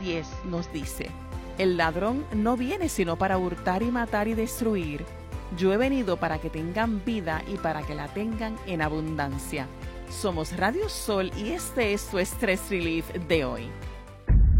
10 nos dice: el ladrón no viene sino para hurtar y matar y destruir. Yo he venido para que tengan vida y para que la tengan en abundancia. Somos Radio Sol y este es tu Stress Relief de hoy.